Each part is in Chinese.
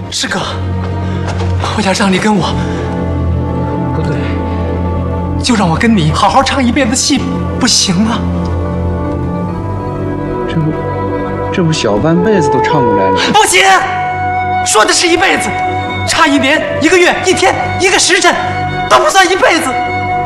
师哥，我要让你跟我，不对，就让我跟你好好唱一辈子戏，不行吗？ 这不小半辈子都唱过来了。 不行，说的是一辈子，差1年、1个月、1天、1个时辰，都不算一辈子。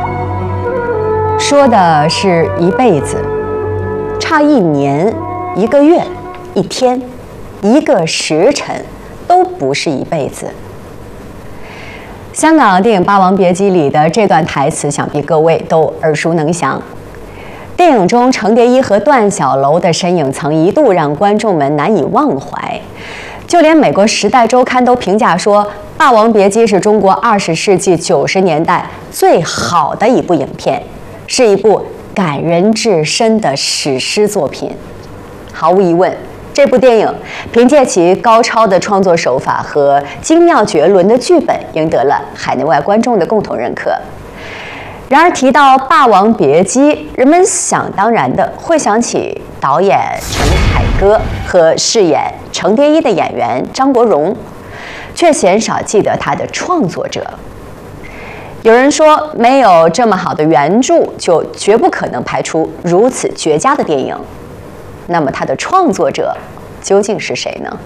说的是一辈子，差1年、1个月、1天、1个时辰，都不是一辈子。香港电影《霸王别姬》里的这段台词，想必各位都耳熟能详。电影中程蝶衣和段小楼的身影曾一度让观众们难以忘怀，就连美国《时代周刊》都评价说，《霸王别姬》是中国20世纪90年代最好的一部影片，是一部感人至深的史诗作品。毫无疑问，这部电影凭借其高超的创作手法和精妙绝伦的剧本，赢得了海内外观众的共同认可。然而提到《霸王别姬》，人们想当然的会想起导演陈凯歌和饰演程蝶衣的演员张国荣，却鲜少记得他的创作者。有人说，没有这么好的原著，就绝不可能拍出如此绝佳的电影。那么他的创作者究竟是谁呢？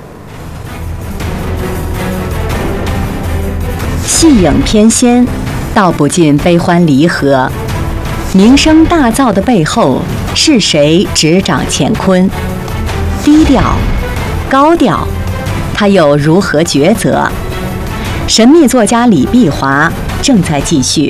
戏影翩跹，道不尽悲欢离合。名声大噪的背后，是谁执掌乾坤？低调，高调，他又如何抉择？神秘作家李碧华正在继续。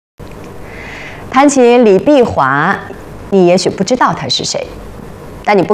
谈起李碧华，你也许不知道他是谁，但你不